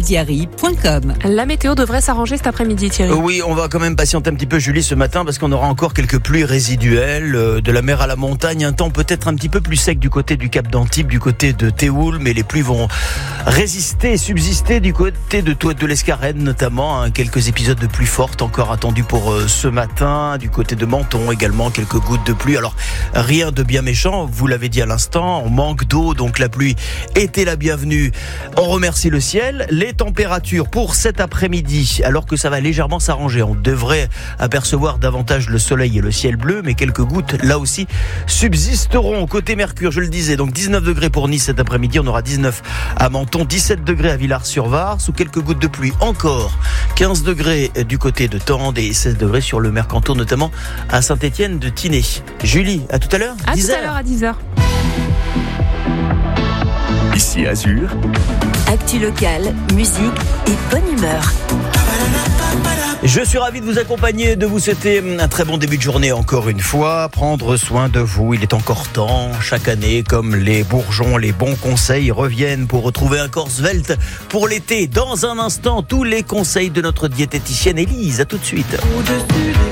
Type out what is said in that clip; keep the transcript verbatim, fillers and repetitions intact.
diary point com. La météo devrait s'arranger cet après-midi, Thierry. Oui, on va quand même patienter un petit peu, Julie, ce matin, parce qu'on aura encore quelques pluies résiduelles, euh, de la mer à la montagne, un temps peut-être un petit peu plus sec du côté du Cap d'Antibes, du côté de Théoul, mais les pluies vont résister, subsister du côté de Touette de l'Escarène notamment, hein, quelques épisodes de pluie forte encore attendus pour euh, ce matin, du côté de Menton également, quelques gouttes de pluie. Alors rien de bien méchant, vous l'avez dit à l'instant, on manque d'eau, donc la pluie était la bienvenue. On remercie le ciel. Les températures pour cet après-midi, alors que ça va légèrement s'arranger, on devrait apercevoir davantage le soleil et le ciel bleu, mais quelques gouttes là aussi subsisteront. Côté Mercure, je le disais, donc dix-neuf degrés pour Nice cet après-midi, on aura dix-neuf à Menton, dix-sept degrés à Villars-sur-Var, sous quelques gouttes de pluie encore, quinze degrés du côté de Tende et seize degrés sur le Mercantour, notamment à Saint-Étienne de Tinée. Julie, à tout à l'heure. À tout à l'heure à dix heures. Ici Azur. Actu locale, musique et bonne humeur. Je suis ravi de vous accompagner, de vous souhaiter un très bon début de journée encore une fois. Prendre soin de vous, il est encore temps. Chaque année, comme les bourgeons, les bons conseils reviennent pour retrouver un corps svelte pour l'été. Dans un instant, tous les conseils de notre diététicienne Élise. À tout de suite.